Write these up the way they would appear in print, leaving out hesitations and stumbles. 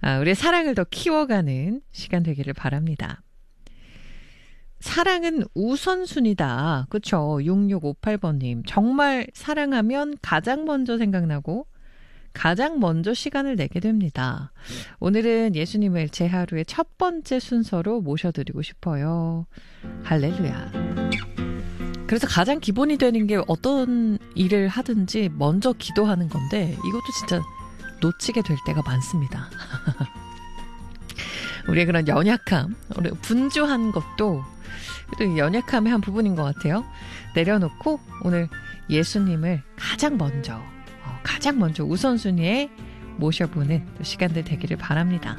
우리의 사랑을 더 키워가는 시간 되기를 바랍니다. 사랑은 우선순위다. 그쵸? 6658번님. 정말 사랑하면 가장 먼저 생각나고 가장 먼저 시간을 내게 됩니다. 오늘은 예수님을 제 하루의 첫 번째 순서로 모셔드리고 싶어요. 할렐루야. 그래서 가장 기본이 되는 게 어떤 일을 하든지 먼저 기도하는 건데 이것도 진짜 놓치게 될 때가 많습니다. 우리의 그런 연약함, 우리 분주한 것도 연약함의 한 부분인 것 같아요. 내려놓고 오늘 예수님을 가장 먼저 우선순위에 모셔보는 시간들 되기를 바랍니다.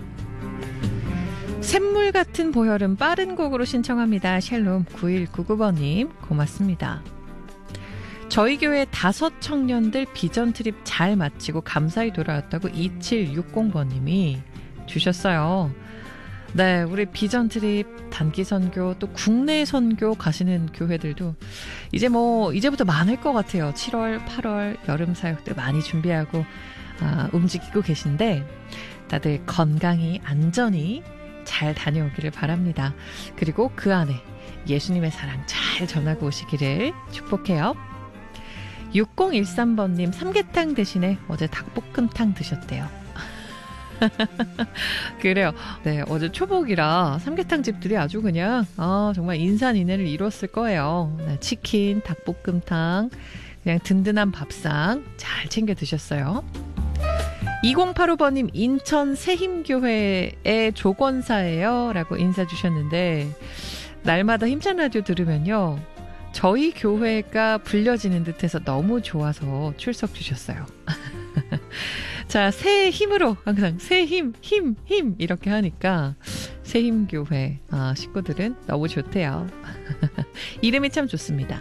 샘물 같은 보혈은 빠른 곡으로 신청합니다. 샬롬 9199번님 고맙습니다. 저희 교회 5 청년들 비전 트립 잘 마치고 감사히 돌아왔다고 2760번님이 주셨어요. 네, 우리 비전 트립 단기 선교 또 국내 선교 가시는 교회들도 이제부터 많을 것 같아요. 7월, 8월 여름 사역들 많이 준비하고 움직이고 계신데 다들 건강히 안전히 잘 다녀오기를 바랍니다. 그리고 그 안에 예수님의 사랑 잘 전하고 오시기를 축복해요. 6013번님 삼계탕 대신에 어제 닭볶음탕 드셨대요. 그래요. 네, 어제 초복이라 삼계탕 집들이 아주 그냥 정말 인산인해를 이뤘을 거예요. 네, 치킨, 닭볶음탕, 그냥 든든한 밥상 잘 챙겨 드셨어요. 2085번님 인천 새힘교회의 조권사예요 라고 인사 주셨는데 날마다 힘찬 라디오 들으면요 저희 교회가 불려지는 듯해서 너무 좋아서 출석 주셨어요. 자, 새 힘으로 항상 새 힘 이렇게 하니까 새힘교회 식구들은 너무 좋대요. 이름이 참 좋습니다.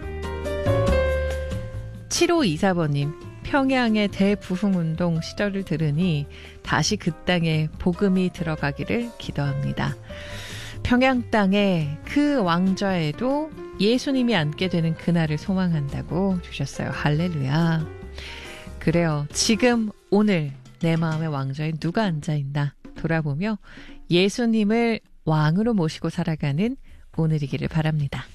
7524번님 평양의 대부흥운동 시절을 들으니 다시 그 땅에 복음이 들어가기를 기도합니다. 평양 땅에 그 왕좌에도 예수님이 앉게 되는 그날을 소망한다고 주셨어요. 할렐루야. 그래요. 지금 오늘 내 마음의 왕좌에 누가 앉아있나 돌아보며 예수님을 왕으로 모시고 살아가는 오늘이기를 바랍니다.